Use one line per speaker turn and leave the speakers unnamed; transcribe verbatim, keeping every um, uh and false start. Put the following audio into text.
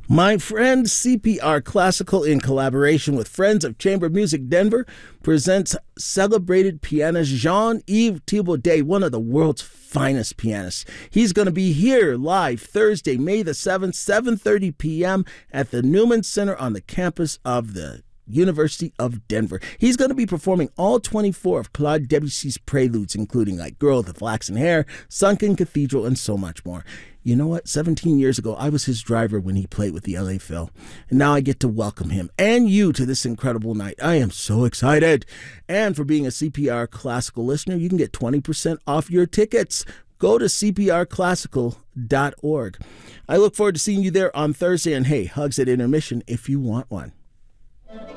My friend C P R Classical, in collaboration with Friends of Chamber Music Denver, presents celebrated pianist Jean-Yves Thibaudet, one of the world's finest pianists. He's going to be here live Thursday, May the seventh, seven thirty p.m. at the Newman Center on the campus of the University of Denver. He's going to be performing all twenty-four of Claude Debussy's preludes, including like Girl with the Flaxen Hair, Sunken Cathedral, and so much more. You know what? seventeen years ago, I was his driver when he played with the L A Phil. And now I get to welcome him and you to this incredible night. I am so excited. And for being a C P R Classical listener, you can get twenty percent off your tickets. Go to c p r classical dot org. I look forward to seeing you there on Thursday. And hey, hugs at intermission if you want one.